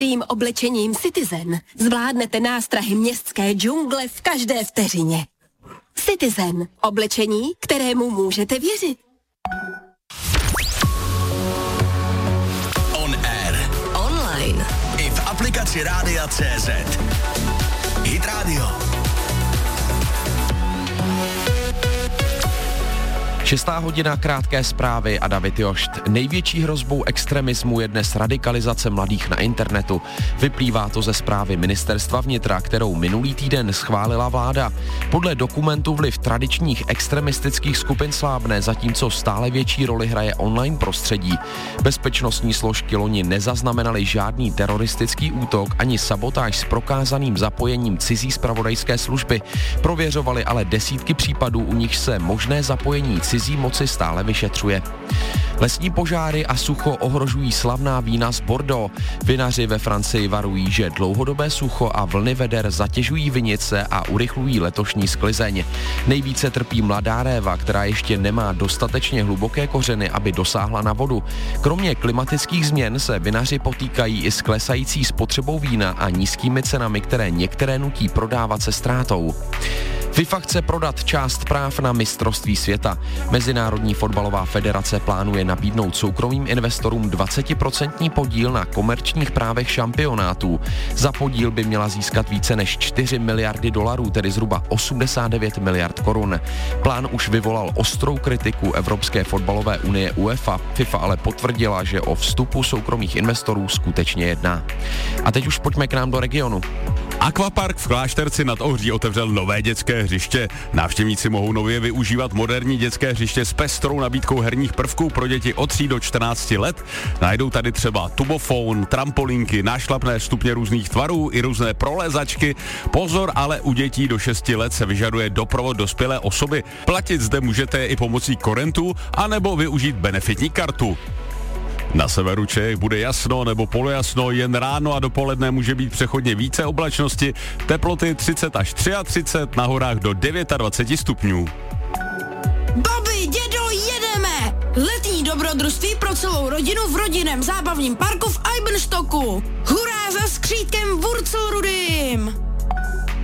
Tím oblečením Citizen zvládnete nástrahy městské džungle v každé vteřině. Citizen. Oblečení, kterému můžete věřit. On air. Online. I v aplikaci Rádia.cz. Hit Radio. 6:00, krátké zprávy a David Jošt. Největší hrozbou extremismu je dnes radikalizace mladých na internetu. Vyplývá to ze zprávy Ministerstva vnitra, kterou minulý týden schválila vláda. Podle dokumentu vliv tradičních extremistických skupin slábne, zatímco stále větší roli hraje online prostředí. Bezpečnostní složky loni nezaznamenaly žádný teroristický útok ani sabotáž s prokázaným zapojením cizí zpravodajské služby. Prověřovali ale desítky případů, u nich se možné zapojení cizí moci stále vyšetřuje. Lesní požáry a sucho ohrožují slavná vína z Bordeaux. Vinaři ve Francii varují, že dlouhodobé sucho a vlny veder zatěžují vinice a urychlují letošní sklizeň. Nejvíce trpí mladá réva, která ještě nemá dostatečně hluboké kořeny, aby dosáhla na vodu. Kromě klimatických změn se vinaři potýkají i s klesající spotřebou vína a nízkými cenami, které některé nutí prodávat se ztrátou. FIFA chce prodat část práv na mistrovství světa. Mezinárodní fotbalová federace plánuje nabídnout soukromým investorům 20% podíl na komerčních právech šampionátů. Za podíl by měla získat více než 4 miliardy dolarů, tedy zhruba 89 miliard korun. Plán už vyvolal ostrou kritiku Evropské fotbalové unie UEFA. FIFA ale potvrdila, že o vstupu soukromých investorů skutečně jedná. A teď už pojďme k nám do regionu. Aquapark v Klášterci nad Ohří otevřel nové dětské hřiště. Návštěvníci mohou nově využívat moderní dětské hřiště s pestrou nabídkou herních prvků pro děti od 3 do 14 let. Najdou tady třeba tubofón, trampolinky, nášlapné stupně různých tvarů i různé prolézačky. Pozor, ale u dětí do 6 let se vyžaduje doprovod dospělé osoby. Platit zde můžete i pomocí korentu, anebo využít benefitní kartu. Na severu Čech bude jasno nebo polojasno, jen ráno a dopoledne může být přechodně více oblačnosti, teploty 30 až 33, na horách do 29 stupňů. Babi, dědo, jedeme! Letní dobrodružství pro celou rodinu v rodinném zábavním parku v Eibenstocku. Hurá za skřítkem Wurzelrudym!